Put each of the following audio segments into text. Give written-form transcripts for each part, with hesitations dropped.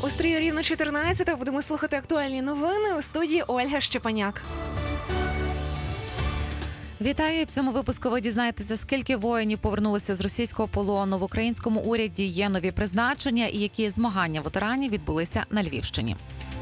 У стрію рівно 14-го будемо слухати актуальні новини у студії Ольга Щепаняк. Вітаю! В цьому випуску ви дізнаєтеся, скільки воїнів повернулися з російського полону. В українському уряді є нові призначення і які змагання ветеранів відбулися на Львівщині.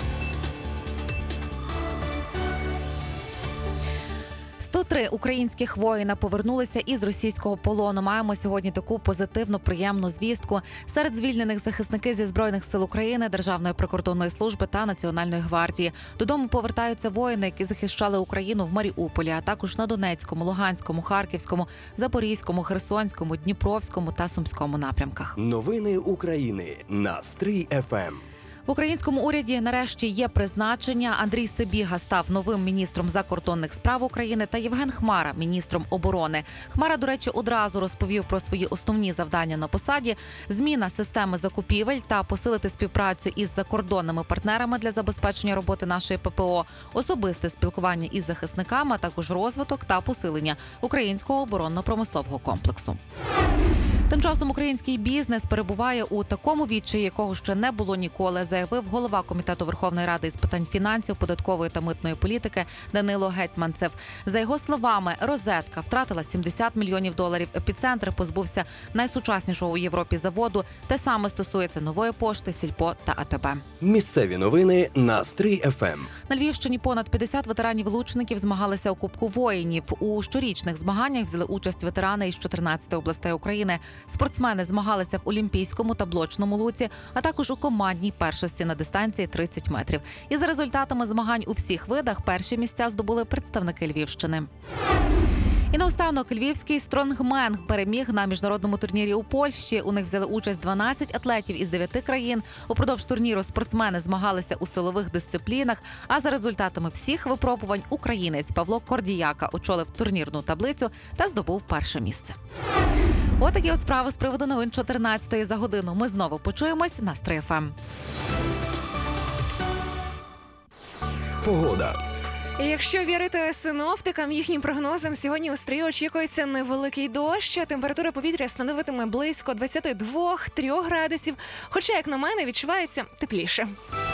«103 українських воїна повернулися із російського полону. Маємо сьогодні таку позитивну, приємну звістку. Серед звільнених захисники зі Збройних сил України, Державної прикордонної служби та Національної гвардії. Додому повертаються воїни, які захищали Україну в Маріуполі, а також на Донецькому, Луганському, Харківському, Запорізькому, Херсонському, Дніпровському та Сумському напрямках. Новини України на Стрій ФМ. В українському уряді нарешті є призначення. Андрій Сибіга став новим міністром закордонних справ України та Євген Хмара – міністром оборони. Хмара, до речі, одразу розповів про свої основні завдання на посаді: зміна системи закупівель та посилити співпрацю із закордонними партнерами для забезпечення роботи нашої ППО, особисте спілкування із захисниками, а також розвиток та посилення українського оборонно-промислового комплексу. Тим часом український бізнес перебуває у такому відчаї, якого ще не було ніколи, заявив голова Комітету Верховної Ради із питань фінансів, податкової та митної політики Данило Гетманцев. За його словами, «Розетка» втратила $70 мільйонів, «Епіцентр» позбувся найсучаснішого у Європі заводу. Те саме стосується Нової пошти, Сільпо та АТБ. Місцеві новини на Стрій ФМ. На Львівщині понад 50 ветеранів-лучників змагалися у Кубку воїнів. У щорічних змаганнях взяли участь ветерани із 14 областей України. Спортсмени змагалися в олімпійському та блочному луці, а також у командній першості на дистанції 30 метрів. І за результатами змагань у всіх видах перші місця здобули представники Львівщини. І наостанок львівський стронгмен переміг на міжнародному турнірі у Польщі. У них взяли участь 12 атлетів із 9 країн. Упродовж турніру спортсмени змагалися у силових дисциплінах, а за результатами всіх випробувань українець Павло Кордіяка очолив турнірну таблицю та здобув перше місце. Отакі от справи з приводу новин 14-ї за годину. Ми знову почуємось на Стрій ФМ. Погода. Якщо вірити синоптикам, їхнім прогнозам, сьогодні у Стрії очікується невеликий дощ. Температура повітря становитиме близько 22-3 градусів, хоча, як на мене, відчувається тепліше.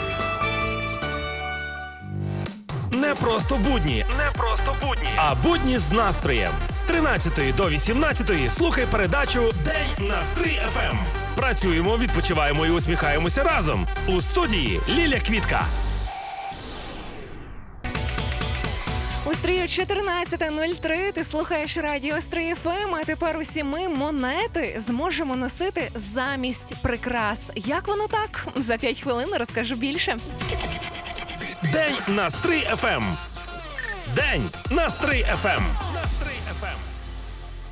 Не просто будні, а будні з настроєм. З 13 до 18 слухай передачу «День на Стрій ФМ». Працюємо, відпочиваємо і усміхаємося разом. У студії Ліля Квітка. У Стрію 14:03 ти слухаєш радіо Стрій ФМ, а тепер усі ми монети зможемо носити замість прикрас. Як воно так? За 5 хвилин розкажу більше. День на Стрій ФМ. День на Стрій ФМ.